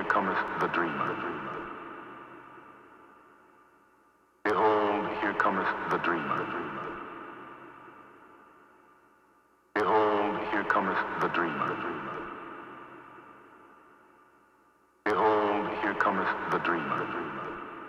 here cometh the dreamer. Behold, here cometh the dreamer. Behold, here cometh the dreamer. Behold, here cometh the dreamer.